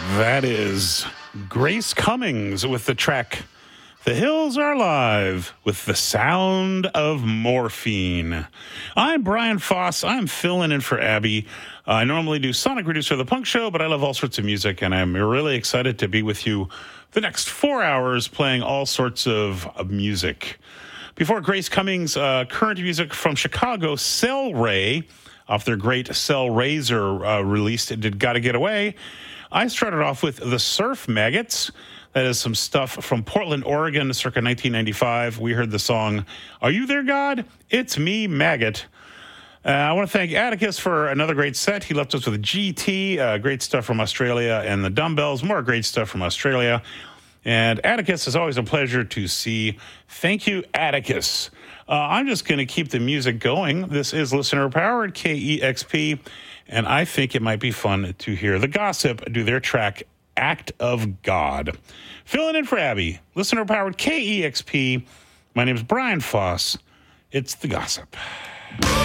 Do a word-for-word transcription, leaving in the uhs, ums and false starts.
That is Grace Cummings with the track The Hills Are Alive with the sound of morphine. I'm Brian Foss. I'm filling in for Abby. Uh, I normally do Sonic Reducer of the Punk Show, but I love all sorts of music, and I'm really excited to be with you the next four hours playing all sorts of, of music. Before Grace Cummings, uh, current music from Chicago, Cell Ray, off their great Cell Razor uh, release, Did Gotta Get Away. I started off with The Surf Maggots. That is some stuff from Portland, Oregon, circa nineteen ninety-five. We heard the song, Are You There, God? It's Me, Maggot. Uh, I want to thank Atticus for another great set. He left us with G T, uh, great stuff from Australia, and the Dumbbells, more great stuff from Australia. And Atticus, is always a pleasure to see. Thank you, Atticus. Uh, I'm just going to keep the music going. This is listener-powered K E X P, and I think it might be fun to hear The Gossip do their track, Act of God. Filling in for Abby, listener-powered K E X P. My name is Brian Foss. It's The Gossip.